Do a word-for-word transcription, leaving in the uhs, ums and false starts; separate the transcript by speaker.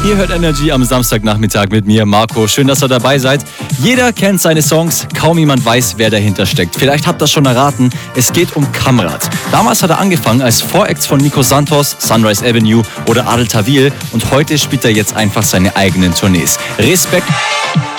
Speaker 1: Ihr hört Energy am Samstagnachmittag mit mir, Marco. Schön, dass ihr dabei seid. Jeder kennt seine Songs, kaum jemand weiß, wer dahinter steckt. Vielleicht habt ihr das schon erraten, es geht um Kamrat. Damals hat er angefangen als Vorex von Nico Santos, Sunrise Avenue oder Adel Tawil und heute spielt er jetzt einfach seine eigenen Tournees. Respekt.